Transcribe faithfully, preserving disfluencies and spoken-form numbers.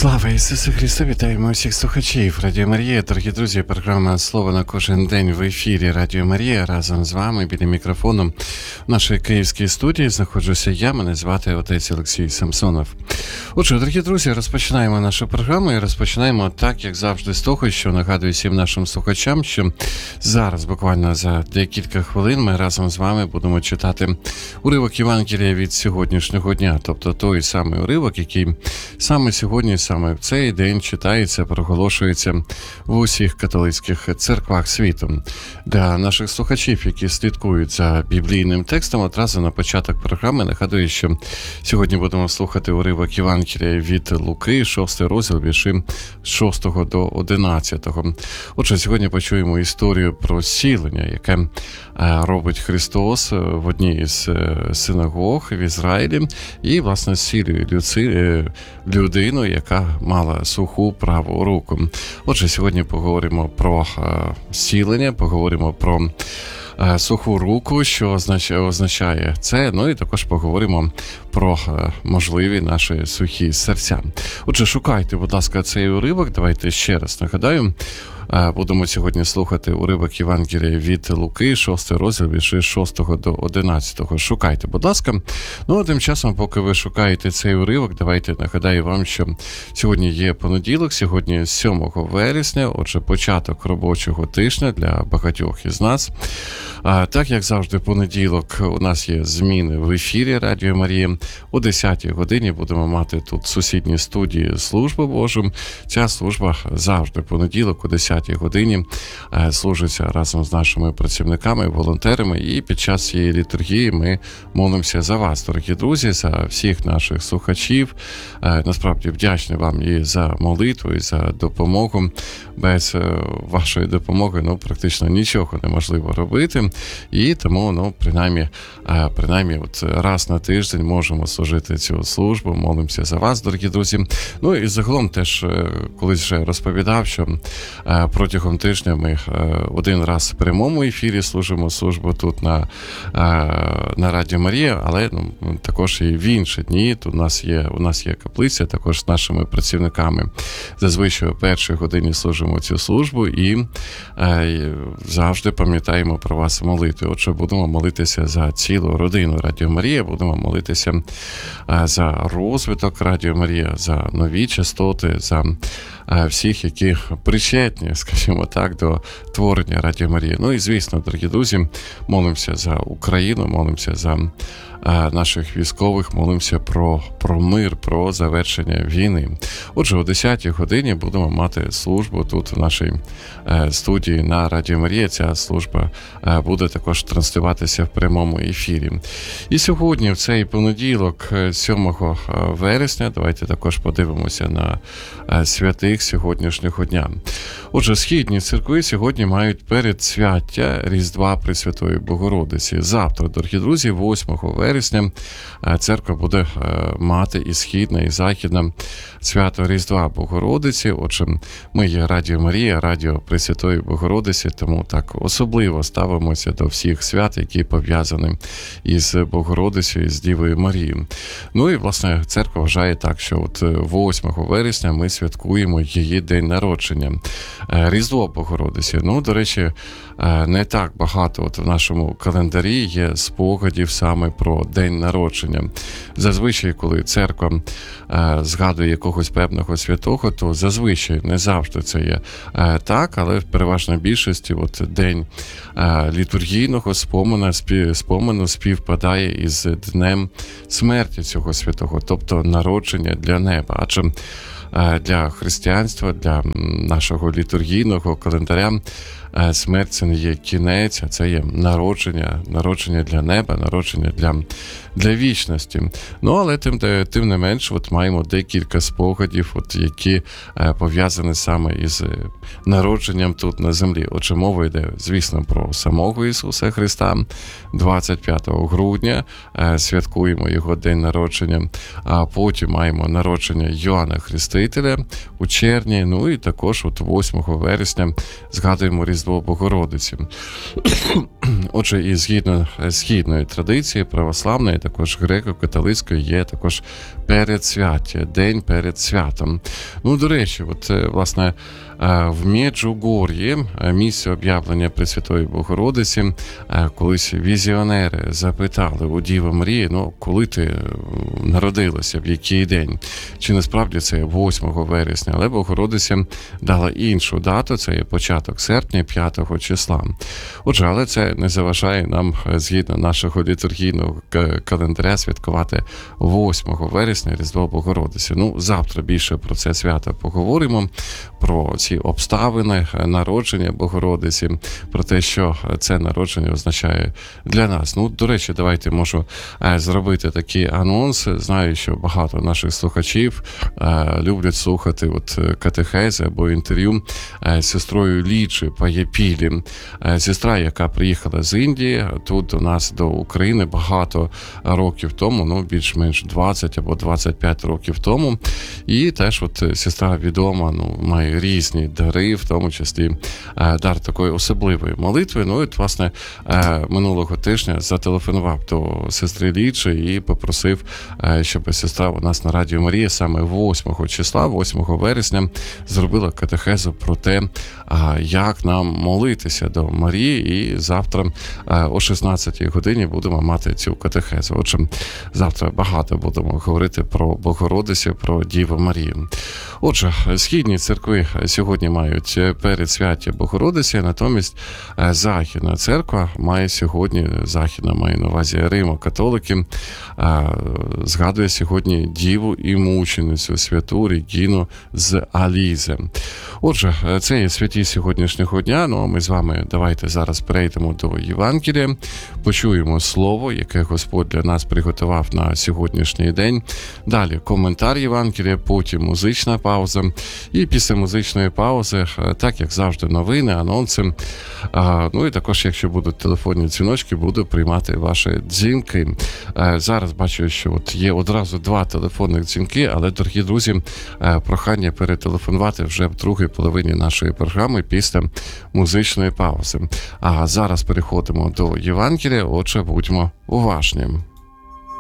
Слава Ісусу Христу! Вітаємо усіх слухачів Радіо Марія. Дорогі друзі, програма «Слово на кожен день» в ефірі Радіо Марія. Разом з вами біля мікрофону в нашій київській студії знаходжуся я, мене звати отець Олексій Самсонов. Отже, дорогі друзі, розпочинаємо нашу програму і розпочинаємо так, як завжди, з того, що нагадую всім нашим слухачам, що зараз, буквально за декілька хвилин, ми разом з вами будемо читати уривок Євангелія від сьогоднішнього дня, тобто той самий уривок, який саме сьогодні, саме в цей день читається, проголошується в усіх католицьких церквах світу. Для наших слухачів, які слідкують за біблійним текстом, одразу на початок програми нагадую, що сьогодні будемо слухати уривок Євангелія від Луки, шостий розділ, вірші з шостого до одинадцятого. Отже, сьогодні почуємо історію про зцілення, яке робить Христос в одній із синагог в Ізраїлі і, власне, зцілює людину, яка мала суху праву руку. Отже, сьогодні поговоримо про зцілення, поговоримо про суху руку, що означає це, ну і також поговоримо про можливі наші сухі серця. Отже, шукайте, будь ласка, цей уривок. Давайте ще раз нагадаю. Будемо сьогодні слухати уривок Євангелія від Луки, шостий розділ, вірші з шостого до одинадцятого. Шукайте, будь ласка. Ну, а тим часом, поки ви шукаєте цей уривок, давайте нагадаю вам, що сьогодні є понеділок, сьогодні сьомого вересня, отже, початок робочого тижня для багатьох із нас. А, так, як завжди, понеділок у нас є зміни в ефірі Радіо Марія. О десятій годині будемо мати тут в сусідній студії службу Божу. Ця служба завжди понеділок о десятій годині служиться разом з нашими працівниками, волонтерами, і під час цієї літургії ми молимося за вас, дорогі друзі, за всіх наших слухачів. Насправді вдячний вам і за молитву, і за допомогу. Без вашої допомоги, ну, практично нічого неможливо робити. І тому, ну, принаймні, принаймні от раз на тиждень можемо служити цю службу, молимося за вас, дорогі друзі. Ну, і загалом теж колись вже розповідав, що протягом тижня ми один раз в прямому ефірі служимо службу тут на, на Радіо Марія, але ну, також і в інші дні. Тут у нас є, у нас є каплиця, також з нашими працівниками. Зазвичай о першій годині служимо цю службу і е, завжди пам'ятаємо про вас молитви. Отже, будемо молитися за цілу родину Радіо Марія, будемо молитися е, за розвиток Радіо Марія, за нові частоти, за е, всіх, які причетні, скажімо так, до творення Радіо Марія. Ну і, звісно, дорогі друзі, молимося за Україну, молимося за наших військових, молимося про, про мир, про завершення війни. Отже, о десятій годині будемо мати службу тут в нашій студії на Радіо Марія. Ця служба буде також транслюватися в прямому ефірі. І сьогодні, в цей понеділок, сьомого вересня, давайте також подивимося на святих сьогоднішнього дня. Отже, східні церкви сьогодні мають передсвяття Різдва Пресвятої Богородиці. Завтра, дорогі друзі, восьмого вересня, церква буде мати і східна, і західна свято Різдва Богородиці. Отже, ми є Радіо Марія, Радіо Пресвятої Богородиці, тому так особливо ставимося до всіх свят, які пов'язані із Богородицею, із Дівою Марією. Ну і, власне, церква вважає так, що от восьмого вересня ми святкуємо її день народження. Різдво Богородиці. Ну, до речі, не так багато от в нашому календарі є спогадів саме про день народження. Зазвичай, коли церква згадує якогось певного святого, то зазвичай не завжди це є так, але в переважній більшості от день літургійного спомену, спомену співпадає із днем смерті цього святого, тобто народження для неба. Адже для християнства, для нашого літургійного календаря смерть – це не є кінець, а це є народження, народження для неба, народження для, для вічності. Ну, але тим, тим не менш, от маємо декілька спогадів, от, які пов'язані саме із народженням тут на землі. Отже, мова йде, звісно, про самого Ісуса Христа. двадцять п'ятого грудня святкуємо його день народження, а потім маємо народження Йоанна Хрестителя, Спасителя у червні, ну і також от восьмого вересня згадуємо Різдво Богородиці. Отже, і згідно східної традиції, православної, також греко-католицької, є також передсвяття, день перед святом. Ну, до речі, от, власне, в Меджугор'ї, місце об'явлення Пресвятої Богородиці, колись візіонери запитали у Діви Марії, ну, коли ти народилася, в який день? Чи насправді це восьмого вересня? Але Богородиця дала іншу дату, це є початок серпня, п'ятого числа. Отже, але це не заважає нам, згідно нашого літургійного календаря, святкувати восьмого вересня Різдво Богородиці. Ну, завтра більше про це свято поговоримо, про ці обставини народження Богородиці, про те, що це народження означає для нас. Ну, до речі, давайте можу зробити такий анонс. Знаю, що багато наших слухачів люблять слухати от катехези або інтерв'ю з сестрою Лічі Паєпілі. Сестра, яка приїхала з Індії, тут до нас, до України, багато років тому, ну, більш-менш двадцять або двадцять п'ять років тому. І теж от сестра відома, ну, має різні дари, в тому числі дар такої особливої молитви. Ну, і, от, власне, минулого тижня зателефонував до сестри Лічі і попросив, щоб сестра у нас на Радіо Марія саме восьмого числа, восьмого вересня, зробила катехезу про те, як нам молитися до Марії, і завтра о шістнадцятій годині будемо мати цю катехезу. Отже, завтра багато будемо говорити про Богородицю, про Діву Марію. Отже, східні церкви сьогодні мають передсвяття Богородиці, натомість Західна церква має сьогодні, Західна має на увазі Римо-католики, згадує сьогодні Діву і мученицю святу Регіну з Алізе. Отже, це є святі сьогоднішнього дня, ну а ми з вами давайте зараз перейдемо до Євангелія, почуємо слово, яке Господь для нас приготував на сьогоднішній день. Далі коментар Євангелія, потім музична пауза. І після музичної паузи, так як завжди, новини, анонси. Ну і також, якщо будуть телефонні дзвіночки, буду приймати ваші дзвінки. Зараз бачу, що от є одразу два телефонних дзвінки, але, дорогі друзі, прохання перетелефонувати вже в другій половині нашої програми після музичної паузи. А зараз переходимо до Євангелія, отже, будьмо уважні.